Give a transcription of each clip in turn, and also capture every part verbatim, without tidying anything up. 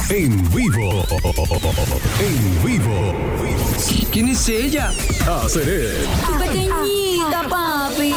En vivo. En vivo. ¿Quién es ella? Haceré. Tu pequeñita, papi.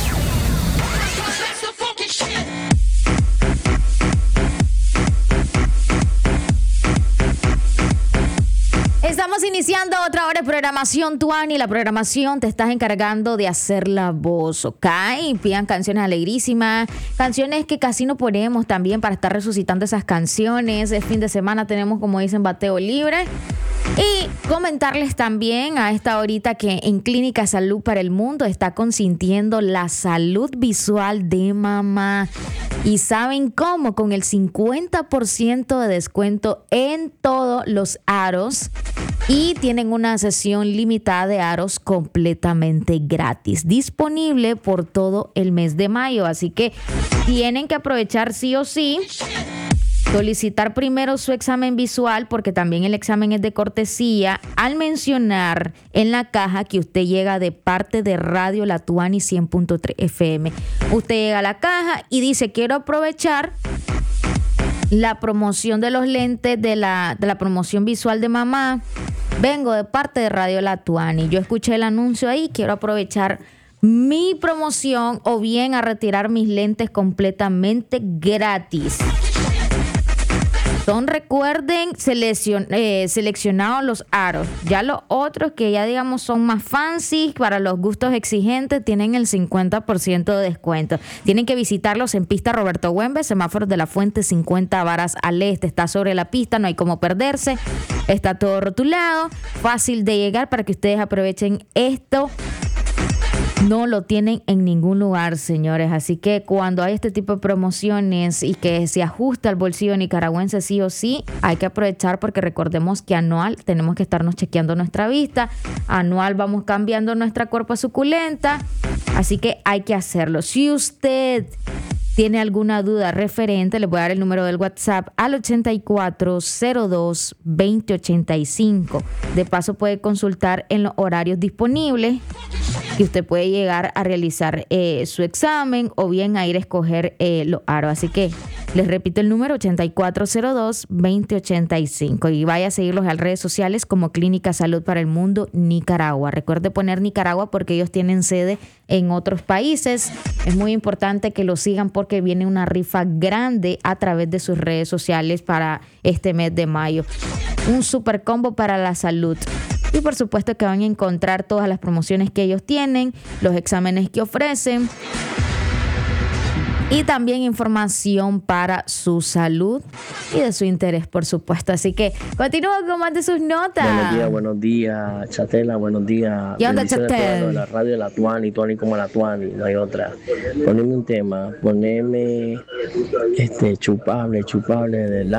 Estamos iniciando otra hora de programación, Tuani. La programación te estás encargando de hacer la voz, ¿ok? Pidan canciones alegrísimas, canciones que casi no ponemos también para estar resucitando esas canciones. El fin de semana tenemos, como dicen, bateo libre. Y comentarles también a esta horita que en Clínica Salud para el Mundo está consintiendo la salud visual de mamá. ¿Y saben cómo? Con el cincuenta por ciento de descuento en todos los aros. Y tienen una sesión limitada de aros completamente gratis, disponible por todo el mes de mayo. Así que tienen que aprovechar sí o sí. Solicitar primero su examen visual, porque también el examen es de cortesía, al mencionar en la caja que usted llega de parte de Radio La Tuani cien punto tres F M. Usted llega a la caja y dice: quiero aprovechar la promoción de los lentes de la, de la promoción visual de mamá. Vengo de parte de Radio La Tuani. Yo escuché el anuncio ahí, quiero aprovechar mi promoción o bien a retirar mis lentes completamente gratis. Son, recuerden, seleccion, eh, seleccionados los aros. Ya los otros que ya digamos son más fancy, para los gustos exigentes, tienen el cincuenta por ciento de descuento. Tienen que visitarlos en pista Roberto Güembe, semáforos de la Fuente, cincuenta varas al este. Está sobre la pista, no hay cómo perderse. Está todo rotulado, fácil de llegar para que ustedes aprovechen esto. No lo tienen en ningún lugar, señores. Así que cuando hay este tipo de promociones y que se ajusta al bolsillo nicaragüense sí o sí, hay que aprovechar, porque recordemos que anual tenemos que estarnos chequeando nuestra vista. Anual vamos cambiando nuestra cuerpo suculenta. Así que hay que hacerlo. Si usted tiene alguna duda referente, les voy a dar el número del WhatsApp al ochenta y cuatro cero dos veinte ochenta y cinco. De paso puede consultar en los horarios disponibles que usted puede llegar a realizar eh, su examen o bien a ir a escoger eh, los aros. Así que les repito el número: ochenta y cuatro cero dos veinte ochenta y cinco, y vaya a seguirlos en redes sociales como Clínica Salud para el Mundo Nicaragua. Recuerde poner Nicaragua porque ellos tienen sede en otros países. Es muy importante que lo sigan porque viene una rifa grande a través de sus redes sociales para este mes de mayo. Un super combo para la salud. Y por supuesto que van a encontrar todas las promociones que ellos tienen, los exámenes que ofrecen y también información para su salud y de su interés, por supuesto. Así que continúo con más de sus notas. Buenos días, buenos días, Chatela, buenos días. ¿Y onda, Bendiciones Chatel? a todos, la radio de La Tuani, Tuani como La Tuani, no hay otra. Poneme un tema, poneme este chupable, chupable de la